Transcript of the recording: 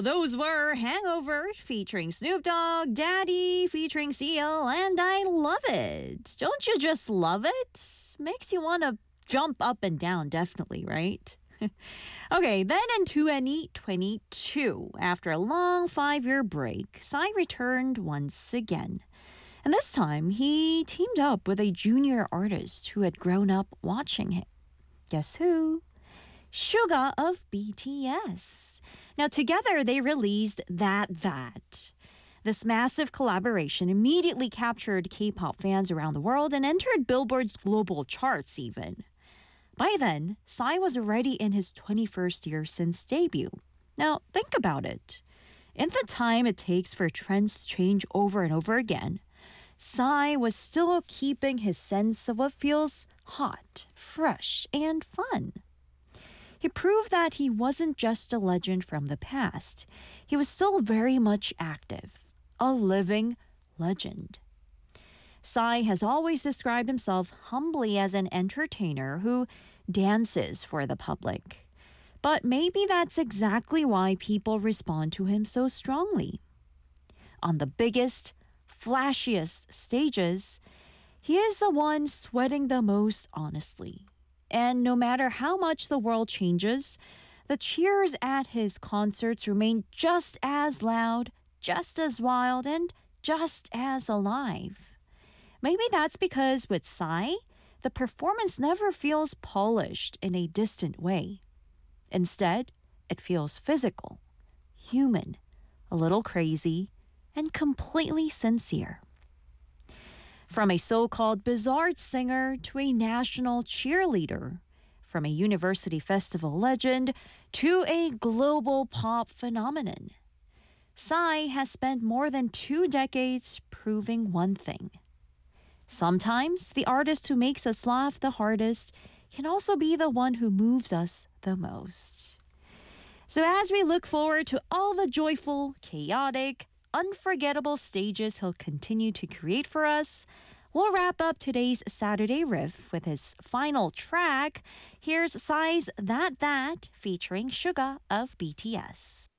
Well, those were Hangover featuring Snoop Dogg, Daddy featuring CL, and I love it. Don't you just love it? Makes you want to jump up and down, definitely, right? Okay, then in 2022, after a long 5-year break, Psy returned once again. And this time, he teamed up with a junior artist who had grown up watching him. Guess who? Suga of BTS. Now, together they released That. This massive collaboration immediately captured K-pop fans around the world and entered Billboard's global charts even. By then, Psy was already in his 21st year since debut. Now, think about it. In the time it takes for trends to change over and over again, Psy was still keeping his sense of what feels hot, fresh, and fun. He proved that he wasn't just a legend from the past. He was still very much active, a living legend. Psy has always described himself humbly as an entertainer who dances for the public. But maybe that's exactly why people respond to him so strongly. On the biggest, flashiest stages, he is the one sweating the most honestly. And no matter how much the world changes, the cheers at his concerts remain just as loud, just as wild, and just as alive. Maybe that's because with Psy, the performance never feels polished in a distant way. Instead, it feels physical, human, a little crazy, and completely sincere. From a so-called bizarre singer to a national cheerleader, from a university festival legend to a global pop phenomenon, Psy has spent more than 2 decades proving one thing. Sometimes the artist who makes us laugh the hardest can also be the one who moves us the most. So as we look forward to all the joyful, chaotic, unforgettable stages he'll continue to create for us, we'll wrap up today's Saturday Riff with his final track. Here's Psy's That featuring Suga of BTS.